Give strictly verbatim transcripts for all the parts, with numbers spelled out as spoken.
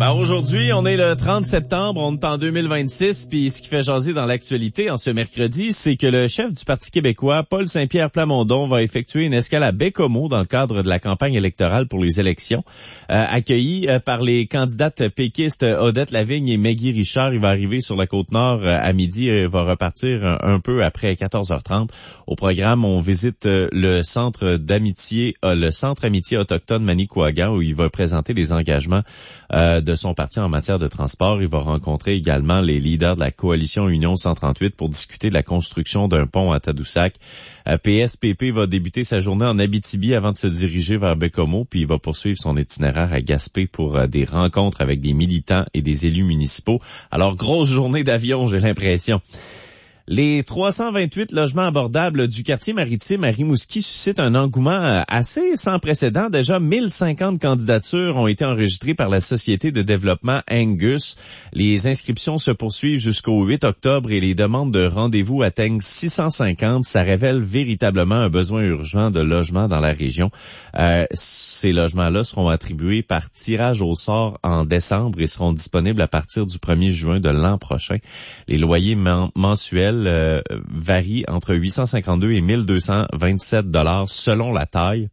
Alors aujourd'hui, on est le trente septembre, on est en deux mille vingt-six, puis ce qui fait jaser dans l'actualité en ce mercredi, c'est que le chef du Parti québécois, Paul Saint-Pierre Plamondon, va effectuer une escale à Baie-Comeau dans le cadre de la campagne électorale pour les élections. Euh, accueilli euh, par les candidates péquistes Odette Lavigne et Maggie Richard, il va arriver sur la Côte-Nord euh, à midi et va repartir un, un peu après quatorze heures trente. Au programme, on visite euh, le centre d'amitié, euh, le centre amitié autochtone Manicouagan, où il va présenter les engagements euh, de son parti en matière de transport. Il va rencontrer également les leaders de la coalition Union cent trente-huit pour discuter de la construction d'un pont à Tadoussac. Euh, P S P P va débuter sa journée en Abitibi avant de se diriger vers Baie-Comeau, puis il va poursuivre son itinéraire à Gaspé pour euh, des rencontres avec des militants et des élus municipaux. Alors, grosse journée d'avion, j'ai l'impression. Les trois cent vingt-huit logements abordables du quartier maritime à Rimouski suscitent un engouement assez sans précédent. Déjà, mille cinquante candidatures ont été enregistrées par la société de développement Angus. Les inscriptions se poursuivent jusqu'au huit octobre et les demandes de rendez-vous atteignent six cent cinquante. Ça révèle véritablement un besoin urgent de logements dans la région. Euh, ces logements-là seront attribués par tirage au sort en décembre et seront disponibles à partir du premier juin de l'an prochain. Les loyers men- mensuels Euh, varie entre huit cent cinquante-deux et mille deux cent vingt-sept dollars selon la taille.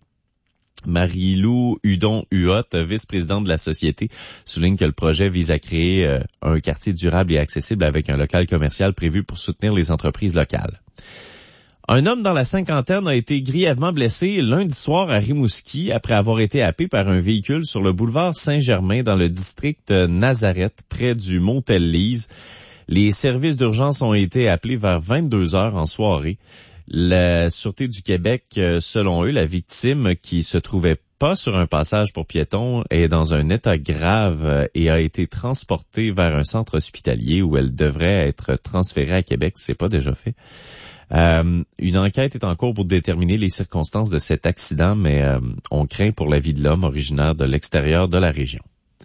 Marie-Lou Hudon-Huot, vice-présidente de la société, souligne que le projet vise à créer euh, un quartier durable et accessible avec un local commercial prévu pour soutenir les entreprises locales. Un homme dans la cinquantaine a été grièvement blessé lundi soir à Rimouski après avoir été happé par un véhicule sur le boulevard Saint-Germain dans le district Nazareth près du Montel-Lise. Les services d'urgence ont été appelés vers vingt-deux heures en soirée. La Sûreté du Québec, selon eux, la victime qui se trouvait pas sur un passage pour piétons est dans un état grave et a été transportée vers un centre hospitalier où elle devrait être transférée à Québec. C'est pas déjà fait. Euh, une enquête est en cours pour déterminer les circonstances de cet accident, mais euh, on craint pour la vie de l'homme originaire de l'extérieur de la région.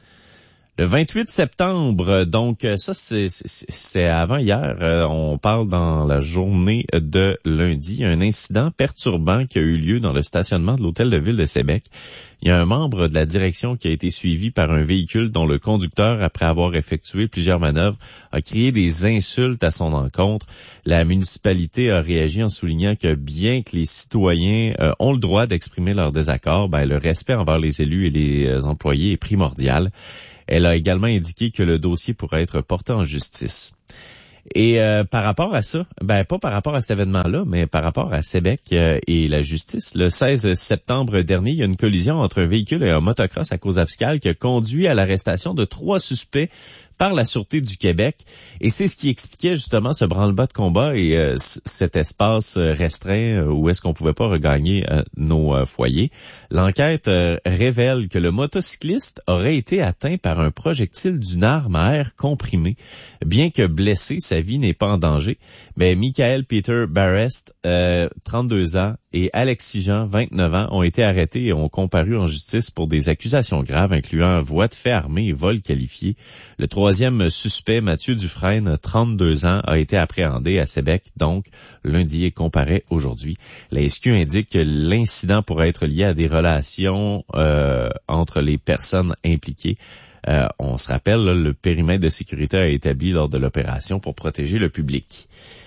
Le vingt-huit septembre, donc ça c'est, c'est, c'est avant hier, euh, on parle dans la journée de lundi, un incident perturbant qui a eu lieu dans le stationnement de l'hôtel de ville de Sébec. Il y a un membre de la direction qui a été suivi par un véhicule dont le conducteur, après avoir effectué plusieurs manœuvres, a crié des insultes à son encontre. La municipalité a réagi en soulignant que bien que les citoyens euh, ont le droit d'exprimer leur désaccord, ben, le respect envers les élus et les employés est primordial. Elle a également indiqué que le dossier pourrait être porté en justice. Et euh, par rapport à ça, ben pas par rapport à cet événement-là, mais par rapport à Sébec euh, et la justice, le seize septembre dernier, il y a une collision entre un véhicule et un motocross à Cause-Abscale qui a conduit à l'arrestation de trois suspects par la Sûreté du Québec. Et c'est ce qui expliquait justement ce branle-bas de combat et euh, c- cet espace restreint euh, où est-ce qu'on pouvait pas regagner euh, nos euh, foyers. L'enquête euh, révèle que le motocycliste aurait été atteint par un projectile d'une arme à air comprimé. Bien que blessé, sa vie n'est pas en danger. Mais Michael Peter Barrest, euh, trente-deux ans, et Alexis Jean, vingt-neuf ans, ont été arrêtés et ont comparu en justice pour des accusations graves, incluant voie de fait armé et vol qualifié. Le troisième suspect, Mathieu Dufresne, trente-deux ans, a été appréhendé à Sébec, donc lundi et comparé aujourd'hui. La S Q indique que l'incident pourrait être lié à des relations euh, entre les personnes impliquées. Euh, on se rappelle, là, le périmètre de sécurité a été établi lors de l'opération pour protéger le public.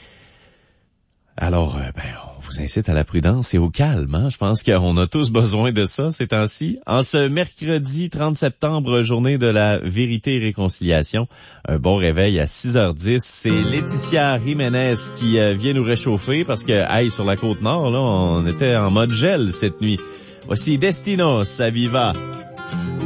Alors, euh, ben, on vous incite à la prudence et au calme. Hein? Je pense qu'on a tous besoin de ça ces temps-ci. En ce mercredi trente septembre, journée de la vérité et réconciliation, un bon réveil à six heures dix. C'est Laetitia Jiménez qui euh, vient nous réchauffer parce que, aïe, sur la Côte-Nord, là, on était en mode gel cette nuit. Voici Destinos, ça viva.